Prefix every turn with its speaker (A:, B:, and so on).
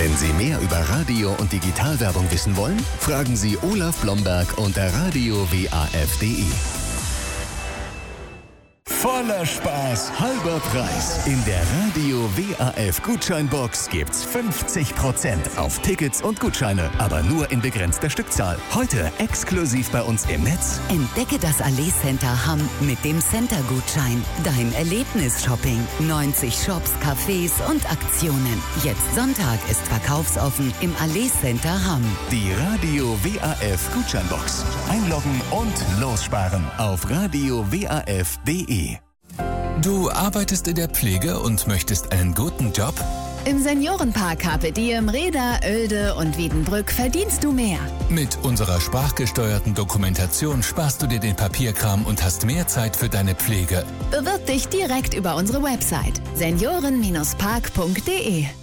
A: Wenn Sie mehr über Radio- und Digitalwerbung wissen wollen, fragen Sie Olaf Blomberg unter radio-waf.de. Voller Spaß, halber Preis. In der Radio WAF Gutscheinbox gibt's 50% auf Tickets und Gutscheine, aber nur in begrenzter Stückzahl. Heute exklusiv bei uns im Netz.
B: Entdecke das Allee Center Hamm mit dem Center-Gutschein. Dein Erlebnis-Shopping. 90 Shops, Cafés und Aktionen. Jetzt Sonntag ist verkaufsoffen im Allee Center Hamm.
A: Die Radio WAF Gutscheinbox. Einloggen und lossparen auf radio-waf.de.
C: Du arbeitest in der Pflege und möchtest einen guten Job?
D: Im Seniorenpark Carpe Diem, Reda, Oelde und Wiedenbrück verdienst du mehr.
C: Mit unserer sprachgesteuerten Dokumentation sparst du dir den Papierkram und hast mehr Zeit für deine Pflege.
D: Bewirb dich direkt über unsere Website senioren-park.de.